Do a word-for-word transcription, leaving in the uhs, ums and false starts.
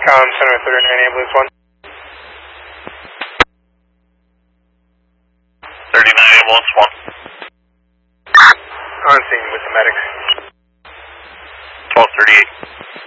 Column Center thirty-nine ambulance one. thirty-nine ambulance one. On scene with the medics. twelve thirty-eight.